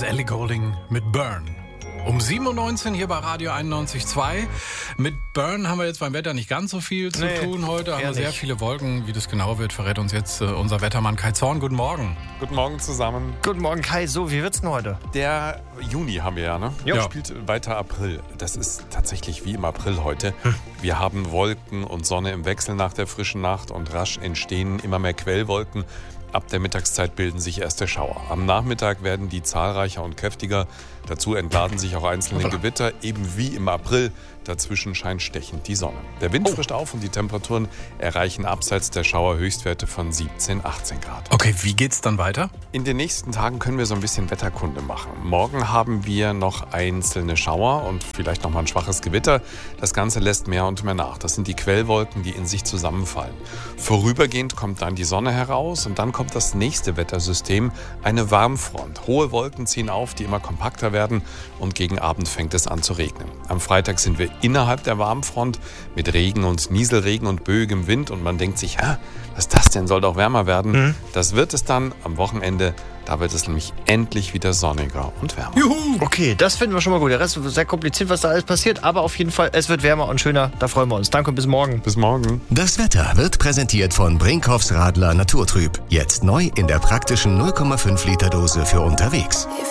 ist Ellie Goulding mit Burn. Um 7.19 Uhr hier bei Radio 91.2. Mit Burn haben wir jetzt beim Wetter nicht ganz so viel zu tun heute. Haben wir sehr viele Wolken. Wie das genau wird, verrät uns jetzt unser Wettermann Kai Zorn. Guten Morgen. Guten Morgen zusammen. Guten Morgen Kai. So, wie wird's denn heute? Der Juni haben wir ja, ne? Ja. Spielt weiter April. Das ist tatsächlich wie im April heute. Wir haben Wolken und Sonne im Wechsel nach der frischen Nacht und rasch entstehen immer mehr Quellwolken. Ab der Mittagszeit bilden sich erste Schauer. Am Nachmittag werden die zahlreicher und kräftiger. Dazu entladen sich auch einzelne Gewitter, eben wie im April. Dazwischen scheint stechend die Sonne. Der Wind frischt auf und die Temperaturen erreichen abseits der Schauer Höchstwerte von 17, 18 Grad. Okay, wie geht's dann weiter? In den nächsten Tagen können wir so ein bisschen Wetterkunde machen. Morgen haben wir noch einzelne Schauer und vielleicht noch mal ein schwaches Gewitter. Das Ganze lässt mehr und mehr nach. Das sind die Quellwolken, die in sich zusammenfallen. Vorübergehend kommt dann die Sonne heraus und dann kommt das nächste Wettersystem, eine Warmfront. Hohe Wolken ziehen auf, die immer kompakter werden und gegen Abend fängt es an zu regnen. Am Freitag sind wir innerhalb der Warmfront mit Regen und Nieselregen und böigem Wind und man denkt sich, was ist das denn, soll doch wärmer werden. Das wird es dann am Wochenende, da wird es nämlich endlich wieder sonniger und wärmer. Juhu! Okay, das finden wir schon mal gut. Der Rest ist sehr kompliziert, was da alles passiert, aber auf jeden Fall, es wird wärmer und schöner, da freuen wir uns. Danke und bis morgen. Bis morgen. Das Wetter wird präsentiert von Brinkhoffs Radler Naturtrüb. Jetzt neu in der praktischen 0,5 Liter Dose für unterwegs.